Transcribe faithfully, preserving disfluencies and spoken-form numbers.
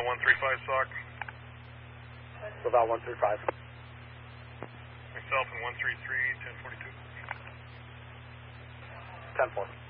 one three five, Sock. Laval one three five. Myself and one three three, ten forty-two. ten four.